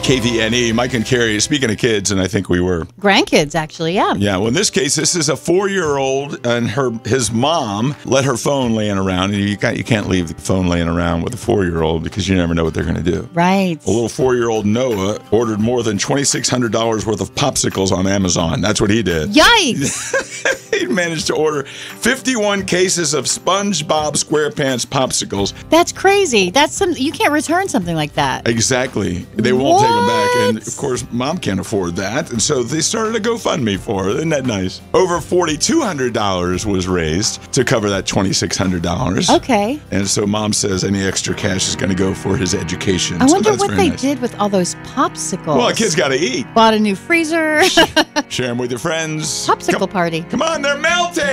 KVNE, Mike and Carrie, speaking of kids, and I think we were. Grandkids, actually, yeah. Yeah, well, in this case, this is a 4-year-old, and his mom let her phone laying around. And you can't leave the phone laying around with a 4-year-old because you never know what they're going to do. Right. A little 4-year-old Noah ordered more than $2,600 worth of popsicles on Amazon. That's what he did. Yikes! He managed to order 51 cases of SpongeBob SquarePants popsicles. That's crazy. You can't return something like that. Exactly. They won't take them back. And, of course, Mom can't afford that. And so they started a GoFundMe for her. Isn't that nice? Over $4,200 was raised to cover that $2,600. Okay. And so Mom says any extra cash is going to go for his education. I So wonder that's what very they nice. did with all those popsicles. Well, a kid's got to eat. Bought a new freezer. Share them with your friends. Popsicle party. Come on, they're melting.